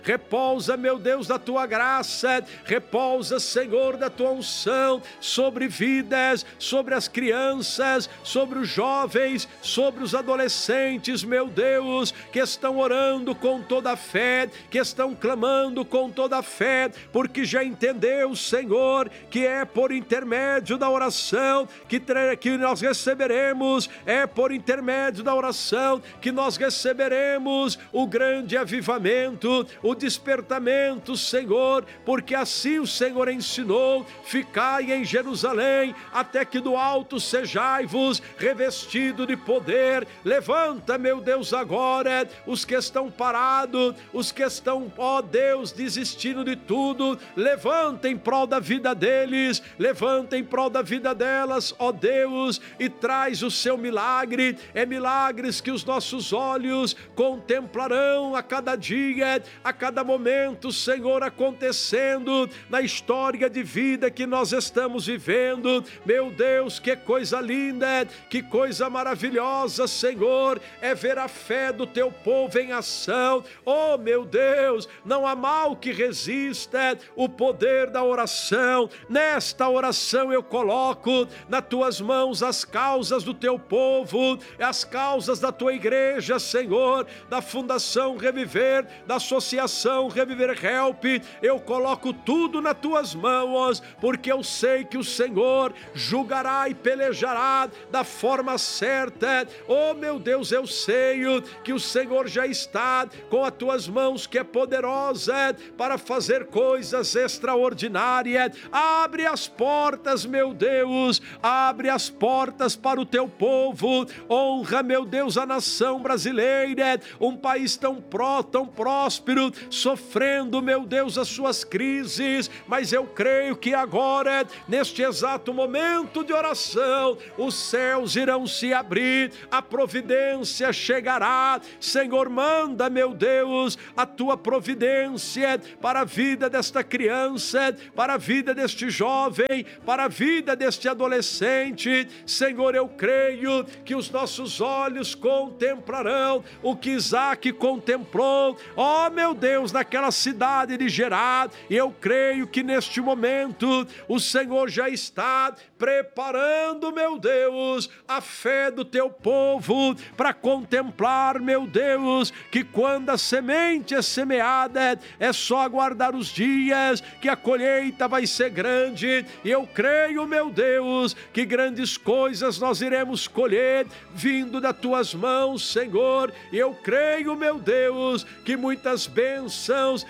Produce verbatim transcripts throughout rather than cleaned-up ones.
repousa, meu Deus, da tua graça, repousa, Senhor, da tua unção sobre vidas, sobre as crianças, sobre os jovens, sobre os adolescentes, meu Deus, que estão orando com toda a fé, que estão clamando com toda a fé, porque já entendeu, Senhor, que é por intermédio da oração que, que nós receberemos, é por intermédio da oração que nós receberemos o grande avivamento, o despertamento, Senhor, porque assim o Senhor ensinou: ficai em Jerusalém, até que do alto sejai-vos revestido de poder. Levanta, meu Deus, agora os que estão parados, os que estão, ó Deus, desistindo de tudo, levanta em prol da vida deles, levanta em prol da vida delas, ó Deus, e traz o seu milagre. É milagres que os nossos olhos contemplarão a cada dia, a cada momento, Senhor, acontecendo na história de vida que nós estamos vivendo. Meu Deus, que coisa linda, que coisa maravilhosa, Senhor, é ver a fé do teu povo em ação. Oh, meu Deus, não há mal que resista o poder da oração. Nesta oração eu coloco nas tuas mãos as causas do teu povo, as causas da tua igreja, Senhor, da Fundação Reviver, da Associação Reviver Help. Eu coloco tudo nas tuas mãos, porque eu sei que o Senhor julgará e pelejará da forma certa. Oh, meu Deus, eu sei que o Senhor já está com as tuas mãos, que é poderosa para fazer coisas extraordinárias. Abre as portas, meu Deus, abre as portas para o teu povo. Honra, meu Deus, a nação brasileira, um país tão pró, tão próspero, sofrendo, meu Deus, as suas crises, mas eu creio que agora, neste exato momento de oração, os céus irão se abrir, a providência chegará. Senhor, manda, meu Deus, a tua providência para a vida desta criança, para a vida deste jovem, para a vida deste adolescente. Senhor, eu creio que os nossos olhos contemplarão o que Isaac contemplou, ó meu Deus, naquela cidade de Gerar. E eu creio que neste momento o Senhor já está preparando, meu Deus, a fé do teu povo para contemplar, meu Deus, que quando a semente é semeada, é só aguardar os dias que a colheita vai ser grande. E eu creio, meu Deus, que grandes coisas nós iremos colher vindo das tuas mãos, Senhor. E eu creio, meu Deus, que muitas bênçãos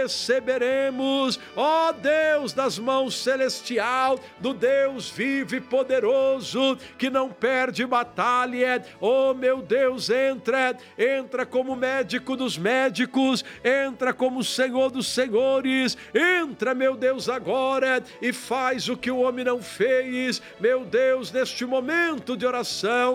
receberemos, ó Deus, das mãos celestial, do Deus vivo e poderoso, que não perde batalha. Oh, meu Deus, entra, entra como médico dos médicos, entra como Senhor dos senhores, entra, meu Deus, agora e faz o que o homem não fez, meu Deus, neste momento de oração.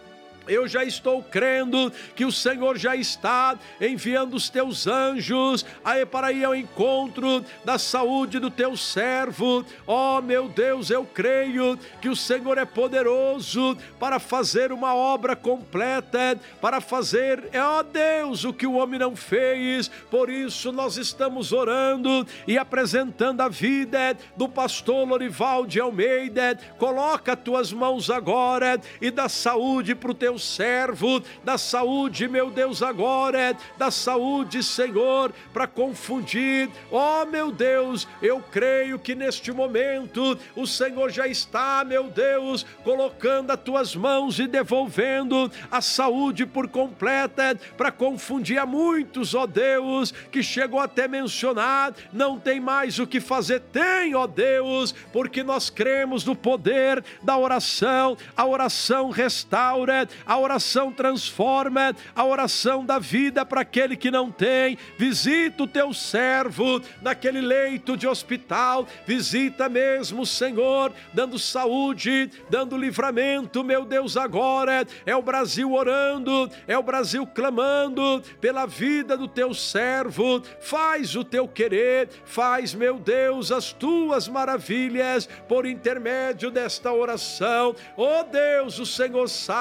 Eu já estou crendo que o Senhor já está enviando os teus anjos aí para ir ao encontro da saúde do teu servo. Oh, meu Deus, eu creio que o Senhor é poderoso para fazer uma obra completa, para fazer, ó Deus, o que o homem não fez. Por isso nós estamos orando e apresentando a vida do pastor Lorival de Almeida. Coloca as tuas mãos agora e dá saúde para o teu servo, da saúde, meu Deus, agora, da saúde, Senhor, para confundir. Oh, meu Deus, eu creio que neste momento o Senhor já está, meu Deus, colocando as tuas mãos e devolvendo a saúde por completa para confundir a muitos, ó Deus, que chegou até mencionar, não tem mais o que fazer. Tem, ó Deus, porque nós cremos no poder da oração. A oração restaura, a oração transforma, a oração dá vida para aquele que não tem. Visita o teu servo naquele leito de hospital, visita mesmo, Senhor, dando saúde, dando livramento, meu Deus, agora é o Brasil orando, é o Brasil clamando pela vida do teu servo. Faz o teu querer, faz, meu Deus, as tuas maravilhas por intermédio desta oração. Oh Deus, o Senhor sabe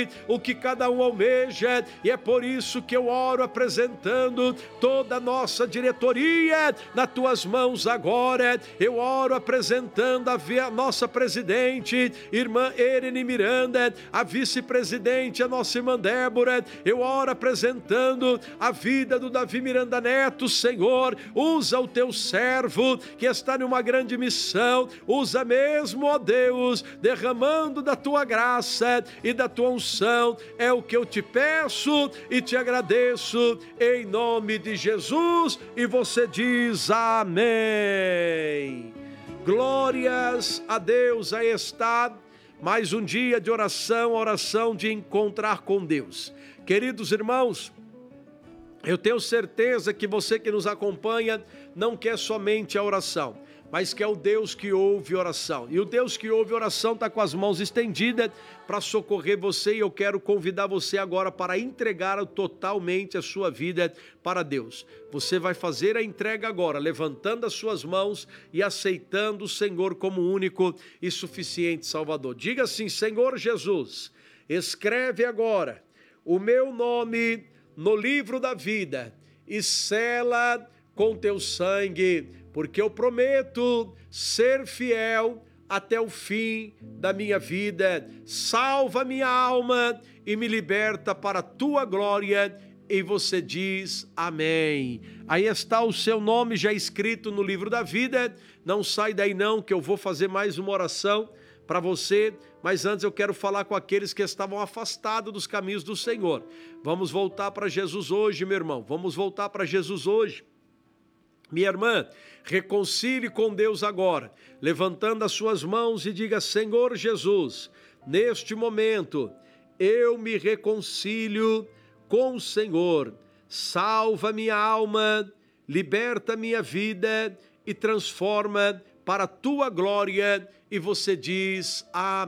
o que cada um almeja, e é por isso que eu oro apresentando toda a nossa diretoria nas tuas mãos agora. Eu oro apresentando a, via, a nossa presidente, irmã Erene Miranda, a vice-presidente, a nossa irmã Débora. Eu oro apresentando a vida do Davi Miranda Neto. Senhor, usa o teu servo que está numa grande missão, usa mesmo, ó Deus, derramando da tua graça e da tua unção, é o que eu te peço e te agradeço em nome de Jesus. E você diz amém. Glórias a Deus. Aí está mais um dia de oração, oração de encontrar com Deus. Queridos irmãos, eu tenho certeza que você que nos acompanha não quer somente a oração, mas que é o Deus que ouve oração. E o Deus que ouve oração está com as mãos estendidas para socorrer você, e eu quero convidar você agora para entregar totalmente a sua vida para Deus. Você vai fazer a entrega agora, levantando as suas mãos e aceitando o Senhor como único e suficiente Salvador. Diga assim: Senhor Jesus, escreve agora o meu nome no livro da vida e sela com teu sangue, porque eu prometo ser fiel até o fim da minha vida. Salva minha alma e me liberta para a tua glória. E você diz amém. Aí está o seu nome já escrito no livro da vida. Não sai daí não, que eu vou fazer mais uma oração para você, mas antes eu quero falar com aqueles que estavam afastados dos caminhos do Senhor. Vamos voltar para Jesus hoje, meu irmão. Vamos voltar para Jesus hoje. Minha irmã, reconcilie com Deus agora, levantando as suas mãos e diga: Senhor Jesus, neste momento eu me reconcilio com o Senhor. Salva minha alma, liberta minha vida e transforma para a tua glória. E você diz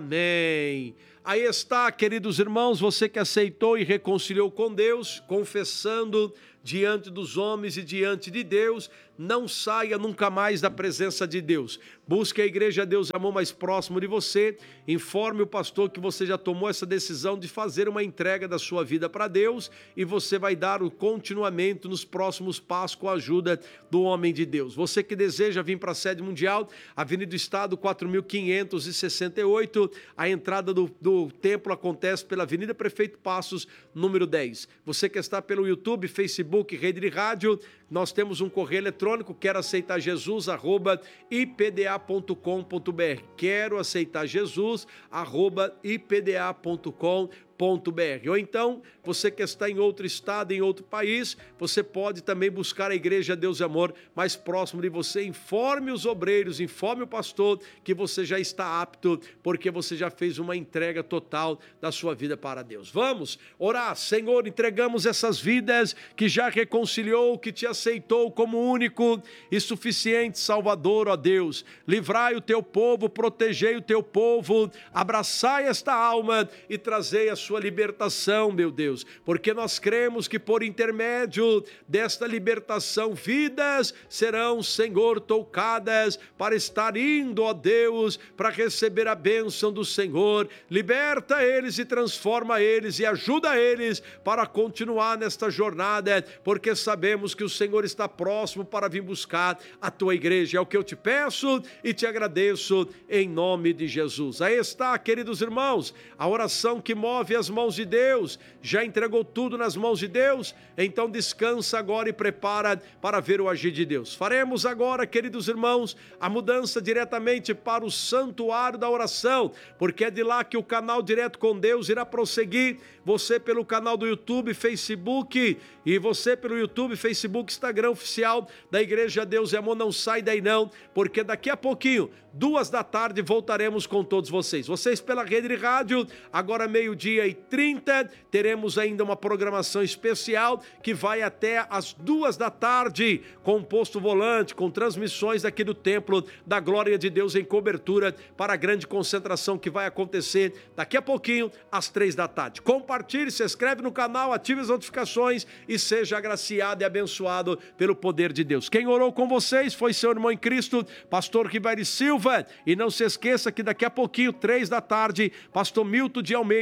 amém. Aí está, queridos irmãos, você que aceitou e reconciliou com Deus, confessando diante dos homens e diante de Deus, não saia nunca mais da presença de Deus. Busque a Igreja Deus e Amor mais próximo de você, informe o pastor que você já tomou essa decisão de fazer uma entrega da sua vida para Deus, e você vai dar o continuamento nos próximos passos com a ajuda do homem de Deus. Você que deseja vir para a sede mundial, Avenida do Estado quatro mil quinhentos e sessenta e oito, a entrada do, do templo acontece pela Avenida Prefeito Passos, número dez. Você que está pelo YouTube, Facebook, Rede de Rádio, nós temos um correio eletrônico, quero aceitar Jesus, arroba i p d a ponto com ponto b r. Quero aceitar Jesus, arroba i p d a ponto com ponto b r. Ou então, você que está em outro estado, em outro país, você pode também buscar a Igreja Deus e Amor mais próximo de você. Informe os obreiros, informe o pastor que você já está apto, porque você já fez uma entrega total da sua vida para Deus. Vamos orar. Senhor, entregamos essas vidas que já reconciliou, que te aceitou como único e suficiente Salvador, ó Deus. Livrai o teu povo, protegei o teu povo, abraçai esta alma e trazei a sua libertação, meu Deus, porque nós cremos que por intermédio desta libertação, vidas serão, Senhor, tocadas para estar indo, ó Deus, para receber a bênção do Senhor. Liberta eles e transforma eles e ajuda eles para continuar nesta jornada, porque sabemos que o Senhor está próximo para vir buscar a tua igreja. É o que eu te peço e te agradeço em nome de Jesus. Aí está, queridos irmãos, a oração que move as mãos de Deus. Já entregou tudo nas mãos de Deus? Então descansa agora e prepara para ver o agir de Deus. Faremos agora, queridos irmãos, a mudança diretamente para o santuário da oração, porque é de lá que o canal Direto com Deus irá prosseguir. Você pelo canal do YouTube, Facebook, e você pelo YouTube, Facebook, Instagram oficial da Igreja Deus e Amor. Não sai daí não, porque daqui a pouquinho, duas da tarde, voltaremos com todos vocês. Vocês pela rede de rádio, agora meio-dia e trinta, teremos ainda uma programação especial que vai até as duas da tarde, com o posto volante, com transmissões aqui do Templo da Glória de Deus em cobertura para a grande concentração que vai acontecer daqui a pouquinho, às três da tarde. Compartilhe, se inscreve no canal, ative as notificações e seja agraciado e abençoado pelo poder de Deus. Quem orou com vocês foi seu irmão em Cristo, pastor Ribeiro Silva, e não se esqueça que daqui a pouquinho, três da tarde, pastor Milton de Almeida, ministério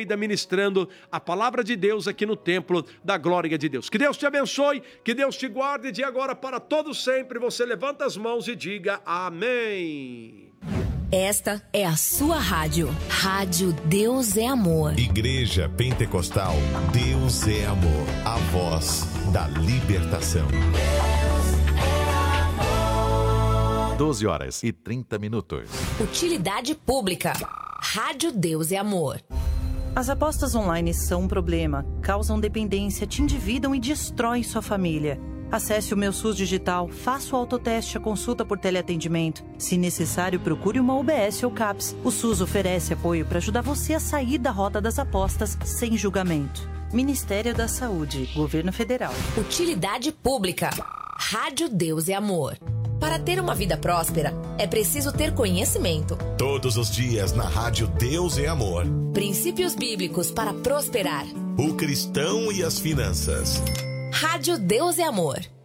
ministrando a palavra de Deus aqui no templo da glória de Deus. Que Deus te abençoe, que Deus te guarde de agora para todo sempre. Você levanta as mãos e diga amém. Esta é a sua rádio. Rádio Deus é Amor. Igreja Pentecostal Deus é Amor. A voz da libertação. doze horas e trinta minutos. Utilidade pública. Rádio Deus é Amor. As apostas online são um problema, causam dependência, te endividam e destroem sua família. Acesse o Meu SUS Digital, faça o autoteste, a consulta por teleatendimento. Se necessário, procure uma U B S ou CAPS. O SUS oferece apoio para ajudar você a sair da rota das apostas sem julgamento. Ministério da Saúde, Governo Federal. Utilidade pública. Rádio Deus é Amor. Para ter uma vida próspera, é preciso ter conhecimento. Todos os dias na Rádio Deus é Amor. Princípios bíblicos para prosperar. O cristão e as finanças. Rádio Deus é Amor.